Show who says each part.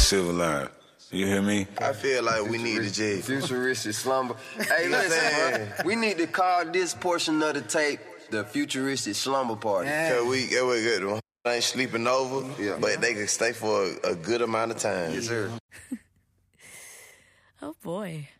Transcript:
Speaker 1: silver line. You hear me?
Speaker 2: I feel like we need to just...
Speaker 3: Futuristic slumber. Hey, listen, bro. We need to call this portion of the tape the Futuristic Slumber Party.
Speaker 2: Cause we good. One ain't sleeping over, but they can stay for a good amount of time.
Speaker 3: Yes, sir.
Speaker 4: Oh, boy.